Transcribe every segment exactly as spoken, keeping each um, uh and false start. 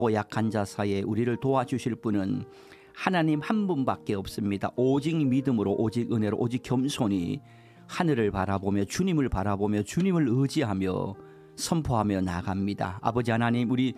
약한 자 사이에 우리를 도와주실 분은 하나님 한 분밖에 없습니다. 오직 믿음으로, 오직 은혜로, 오직 겸손히 하늘을 바라보며 주님을 바라보며 주님을 의지하며 선포하며 나갑니다. 아버지 하나님, 우리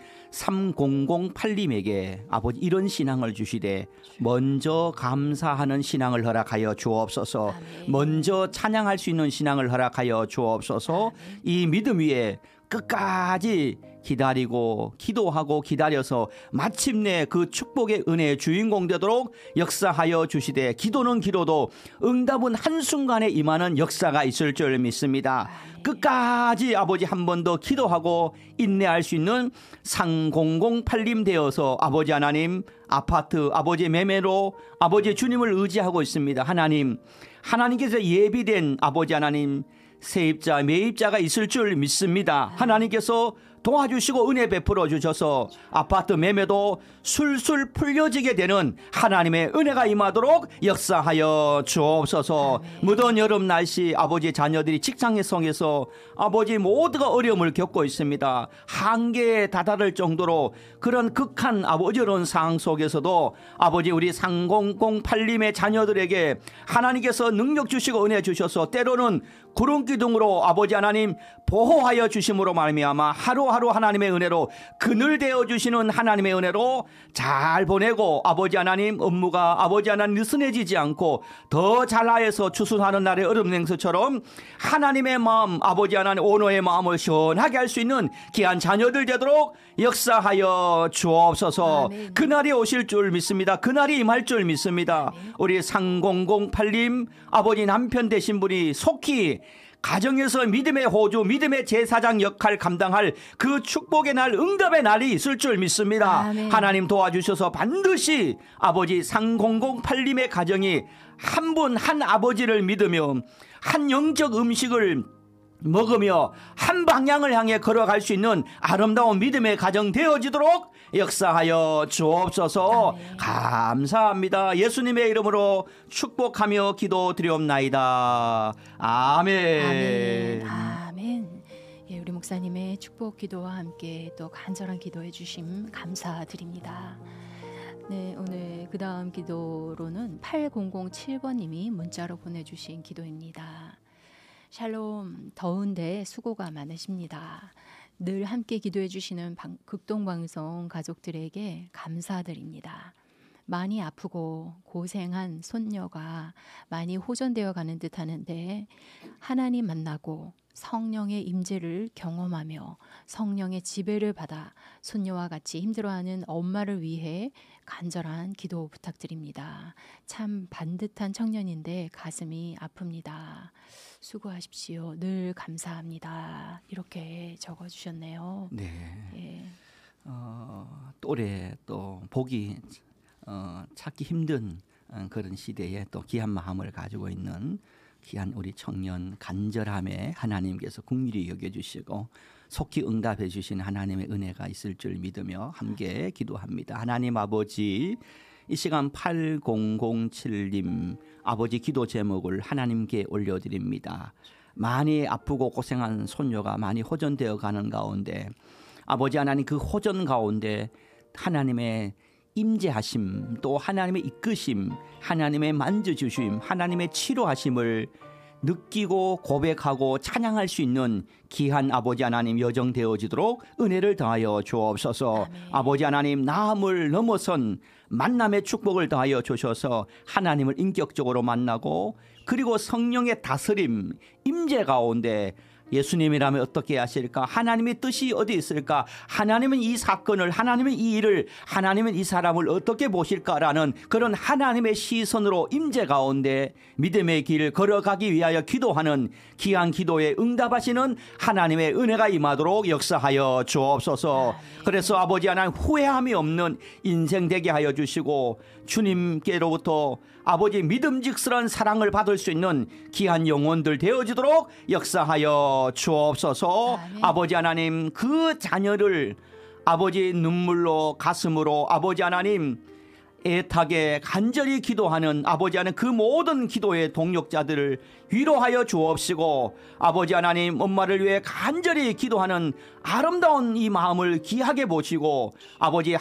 삼공공팔님에게 아버지 이런 신앙을 주시되 먼저 감사하는 신앙을 허락하여 주옵소서. 아멘. 먼저 찬양할 수 있는 신앙을 허락하여 주옵소서. 아멘. 이 믿음 위에 끝까지 기다리고 기도하고 기다려서 마침내 그 축복의 은혜의 주인공 되도록 역사하여 주시되, 기도는 기도도 응답은 한순간에 임하는 역사가 있을 줄 믿습니다. 끝까지 아버지 한 번 더 기도하고 인내할 수 있는 삼공공팔님 되어서 아버지 하나님, 아파트 아버지 매매로 아버지 주님을 의지하고 있습니다. 하나님, 하나님께서 예비된 아버지 하나님 세입자 매입자가 있을 줄 믿습니다. 하나님께서 도와주시고 은혜 베풀어 주셔서 아파트 매매도 술술 풀려지게 되는 하나님의 은혜가 임하도록 역사하여 주옵소서. 아멘. 무더운 여름 날씨 아버지 자녀들이 직장의 성에서 아버지 모두가 어려움을 겪고 있습니다. 한계에 다다를 정도로 그런 극한 아버지 어려운 상황 속에서도 아버지 우리 삼공공팔님의 자녀들에게 하나님께서 능력 주시고 은혜 주셔서 때로는 구름 기둥으로 아버지 하나님 보호하여 주심으로 말미암아 하루하루 하나님의 은혜로 그늘 되어 주시는 하나님의 은혜로 잘 보내고 아버지 하나님 업무가 아버지 하나님 느슨해지지 않고 더 잘하여서 추수하는 날의 얼음 냉수처럼 하나님의 마음 아버지 하나님 오너의 마음을 시원하게 할 수 있는 귀한 자녀들 되도록 역사하여 주옵소서. 아멘. 그날이 오실 줄 믿습니다. 그날이 임할 줄 믿습니다. 아멘. 우리 삼공공팔님 아버지 남편 되신 분이 속히 가정에서 믿음의 호주, 믿음의 제사장 역할 감당할 그 축복의 날, 응답의 날이 있을 줄 믿습니다. 아멘. 하나님 도와주셔서 반드시 아버지 삼공공팔님의 가정이 한 분 한 아버지를 믿으며 한 영적 음식을 먹으며 한 방향을 향해 걸어갈 수 있는 아름다운 믿음의 가정 되어지도록 역사하여 주옵소서. 아멘. 감사합니다. 예수님의 이름으로 축복하며 기도드리옵나이다. 아멘. 아멘. 아멘. 예, 우리 목사님의 축복 기도와 함께 또 간절한 기도해 주심 감사드립니다. 네, 오늘 그 다음 기도로는 팔공공칠번님이 문자로 보내주신 기도입니다. 샬롬, 더운데 수고가 많으십니다. 늘 함께 기도해 주시는 방, 극동방송 가족들에게 감사드립니다. 많이 아프고 고생한 손녀가 많이 호전되어 가는 듯 하는데 하나님 만나고 성령의 임재를 경험하며 성령의 지배를 받아 손녀와 같이 힘들어하는 엄마를 위해 간절한 기도 부탁드립니다. 참 반듯한 청년인데 가슴이 아픕니다. 수고하십시오. 늘 감사합니다. 이렇게 적어주셨네요. 네. 예. 어, 또래 또 보기 어, 찾기 힘든 그런 시대에 또 귀한 마음을 가지고 있는 귀한 우리 청년 간절함에 하나님께서 긍휼히 여겨주시고 속히 응답해 주신 하나님의 은혜가 있을 줄 믿으며 함께 기도합니다. 하나님 아버지, 이 시간 팔공공칠님 아버지 기도 제목을 하나님께 올려드립니다. 많이 아프고 고생한 손녀가 많이 호전되어 가는 가운데 아버지 하나님, 그 호전 가운데 하나님의 임재하심, 또 하나님의 이끄심, 하나님의 만져주심, 하나님의 치료하심을 느끼고 고백하고 찬양할 수 있는 귀한 아버지 하나님 여정 되어지도록 은혜를 더하여 주옵소서. 아멘. 아버지 하나님, 나음을 넘어선 만남의 축복을 더하여 주셔서 하나님을 인격적으로 만나고 그리고 성령의 다스림 임재 가운데 예수님이라면 어떻게 하실까? 하나님의 뜻이 어디 있을까? 하나님은 이 사건을, 하나님은 이 일을, 하나님은 이 사람을 어떻게 보실까라는 그런 하나님의 시선으로 임재 가운데 믿음의 길을 걸어가기 위하여 기도하는 귀한 기도에 응답하시는 하나님의 은혜가 임하도록 역사하여 주옵소서. 그래서 아버지 하나님, 후회함이 없는 인생 되게 하여 주시고 주님께로부터 아버지 믿음직스러운 사랑을 받을 수 있는 귀한 영혼들 되어지도록 역사하여 주옵소서. 아멘. 아버지 하나님, 그 자녀를 아버지 눈물로 가슴으로 아버지 하나님 애타게 간절히 기도하는 아버지 하나님 그 모든 기도의 동력자들을 위로하여 주옵시고 아버지 하나님 엄마를 위해 간절히 기도하는 아름다운 이 마음을 귀하게 보시고 아버지